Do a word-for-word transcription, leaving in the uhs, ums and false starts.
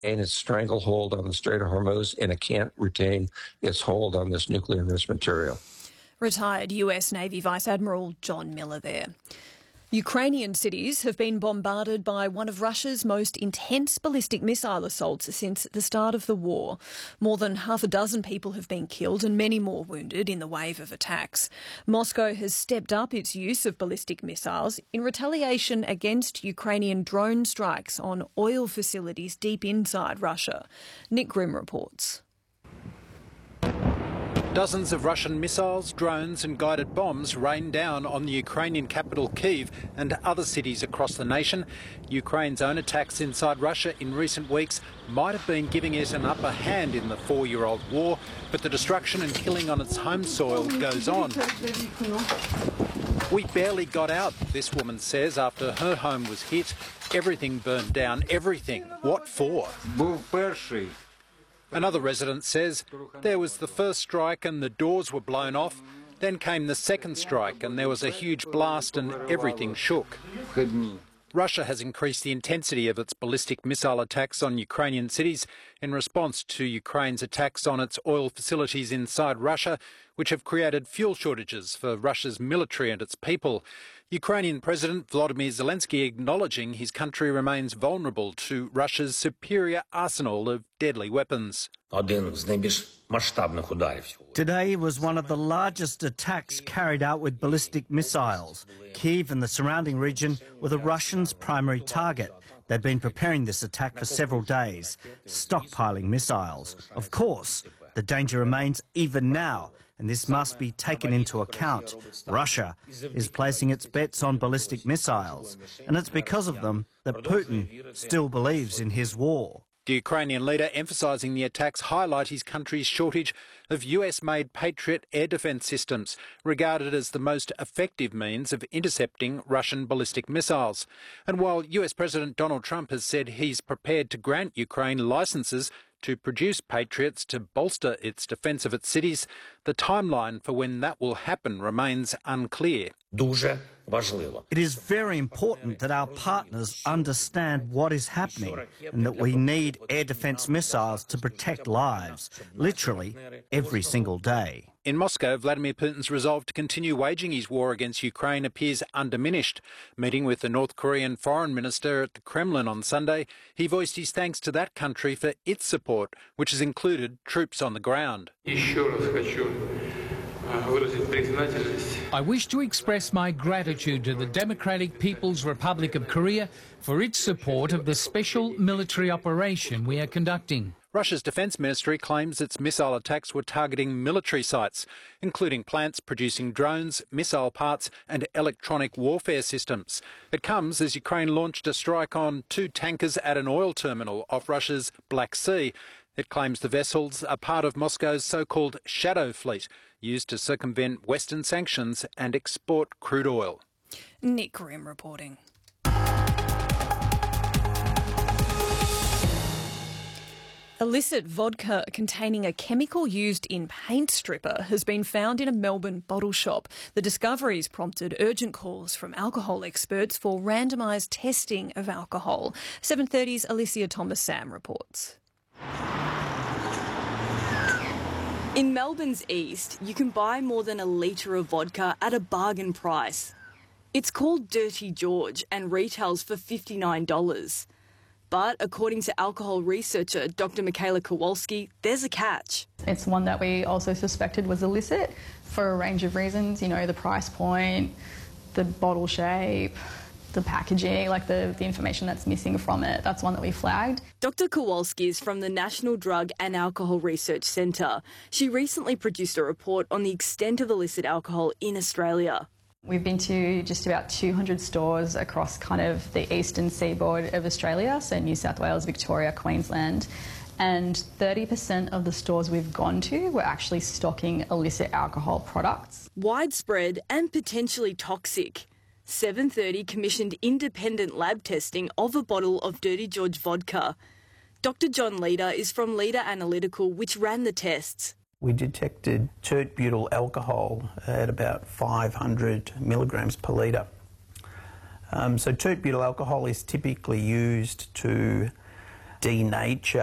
its stranglehold on the Strait of Hormuz, and it can't retain its hold on this nuclear enriched material. Retired U S Navy Vice Admiral John Miller there. Ukrainian cities have been bombarded by one of Russia's most intense ballistic missile assaults since the start of the war. More than half a dozen people have been killed and many more wounded in the wave of attacks. Moscow has stepped up its use of ballistic missiles in retaliation against Ukrainian drone strikes on oil facilities deep inside Russia. Nick Grimm reports. Dozens of Russian missiles, drones and guided bombs rained down on the Ukrainian capital Kyiv and other cities across the nation. Ukraine's own attacks inside Russia in recent weeks might have been giving it an upper hand in the four-year-old war, but the destruction and killing on its home soil goes on. We barely got out, this woman says, after her home was hit. Everything burned down, everything. What for? Another resident says there was the first strike and the doors were blown off. Then came the second strike and there was a huge blast and everything shook. Russia has increased the intensity of its ballistic missile attacks on Ukrainian cities in response to Ukraine's attacks on its oil facilities inside Russia, which have created fuel shortages for Russia's military and its people. Ukrainian President Volodymyr Zelensky acknowledging his country remains vulnerable to Russia's superior arsenal of deadly weapons. Today was one of the largest attacks carried out with ballistic missiles. Kyiv and the surrounding region were the Russians' primary target. They'd been preparing this attack for several days, stockpiling missiles. Of course, the danger remains even now, and this must be taken into account. Russia is placing its bets on ballistic missiles, and it's because of them that Putin still believes in his war. The Ukrainian leader emphasising the attacks highlight his country's shortage of U S-made Patriot air defence systems, regarded as the most effective means of intercepting Russian ballistic missiles. And while U S President Donald Trump has said he's prepared to grant Ukraine licences to produce Patriots to bolster its defence of its cities, the timeline for when that will happen remains unclear. It is very important that our partners understand what is happening and that we need air defence missiles to protect lives, literally every single day. In Moscow, Vladimir Putin's resolve to continue waging his war against Ukraine appears undiminished. Meeting with the North Korean foreign minister at the Kremlin on Sunday, he voiced his thanks to that country for its support, which has included troops on the ground. I wish to express my gratitude to the Democratic People's Republic of Korea for its support of the special military operation we are conducting. Russia's defence ministry claims its missile attacks were targeting military sites, including plants producing drones, missile parts and electronic warfare systems. It comes as Ukraine launched a strike on two tankers at an oil terminal off Russia's Black Sea. It claims the vessels are part of Moscow's so-called shadow fleet, used to circumvent Western sanctions and export crude oil. Nick Grimm reporting. Illicit vodka containing a chemical used in paint stripper has been found in a Melbourne bottle shop. The discoveries prompted urgent calls from alcohol experts for randomised testing of alcohol. seven thirty's Alicia Thomas-Sam reports. In Melbourne's east, you can buy more than a litre of vodka at a bargain price. It's called Dirty George and retails for fifty-nine dollars. But according to alcohol researcher Doctor Michaela Kowalski, there's a catch. It's one that we also suspected was illicit for a range of reasons, you know, the price point, the bottle shape, the packaging, like the, the information that's missing from it. That's one that we flagged. Doctor Kowalski is from the National Drug and Alcohol Research Centre. She recently produced a report on the extent of illicit alcohol in Australia. We've been to just about two hundred stores across kind of the eastern seaboard of Australia, so New South Wales, Victoria, Queensland, and thirty percent of the stores we've gone to were actually stocking illicit alcohol products. Widespread and potentially toxic. seven thirty commissioned independent lab testing of a bottle of Dirty George vodka. Doctor John Leader is from Leader Analytical, which ran the tests. We detected tert-butyl alcohol at about five hundred milligrams per litre. Um, so tert-butyl alcohol is typically used to denature